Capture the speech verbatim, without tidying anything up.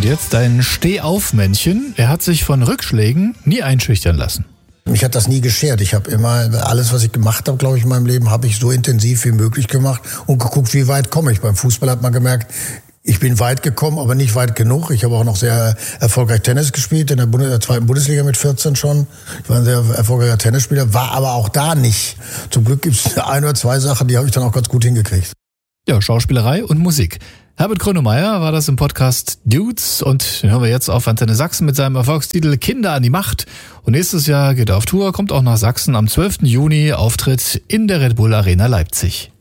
Und jetzt dein Stehaufmännchen. Er hat sich von Rückschlägen nie einschüchtern lassen. Mich hat das nie geschert. Ich habe immer, alles, was ich gemacht habe, glaube ich, in meinem Leben, habe ich so intensiv wie möglich gemacht und geguckt, wie weit komme ich. Beim Fußball hat man gemerkt, ich bin weit gekommen, aber nicht weit genug. Ich habe auch noch sehr erfolgreich Tennis gespielt, in der, Bundes- der zweiten Bundesliga mit vierzehn schon. Ich war ein sehr erfolgreicher Tennisspieler, war aber auch da nicht. Zum Glück gibt es ein oder zwei Sachen, die habe ich dann auch ganz gut hingekriegt. Ja, Schauspielerei und Musik. Herbert Grönemeyer war das im Podcast Dudes und den hören wir jetzt auf Antenne Sachsen mit seinem Erfolgstitel Kinder an die Macht. Und nächstes Jahr geht er auf Tour, kommt auch nach Sachsen am zwölften Juni, Auftritt in der Red Bull Arena Leipzig.